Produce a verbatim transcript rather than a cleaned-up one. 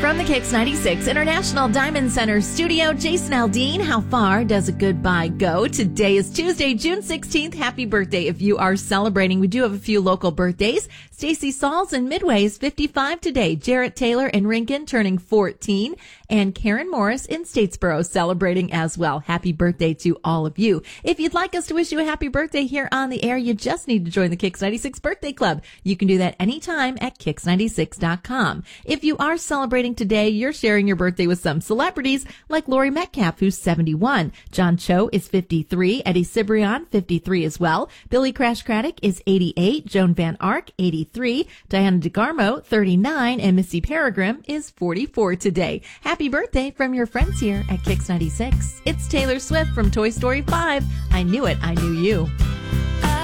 From the Kicks ninety-six International Diamond Center studio, Jason Aldean, how far does a goodbye go? Today is Tuesday, June sixteenth. Happy birthday if you are celebrating. We do have a few local birthdays. Stacy Sauls in Midway is fifty-five today. Jarrett Taylor in Rincon turning fourteen. And Karen Morris in Statesboro celebrating as well. Happy birthday to all of you. If you'd like us to wish you a happy birthday here on the air, you just need to join the Kicks ninety-six Birthday Club. You can do that anytime at kicks ninety-six dot com. If you are celebrating today, you're sharing your birthday with some celebrities like Lori Metcalf, who's seventy-one. John Cho is fifty-three. Eddie Cibrian, fifty-three as well. Billy Crash Craddock is eighty-eight. Joan Van Ark, eighty-three. Diana DeGarmo, thirty-nine. And Missy Peregrine is forty-four today. Happy birthday from your friends here at Kicks ninety-six. It's Taylor Swift from Toy Story five. I Knew It, I Knew You.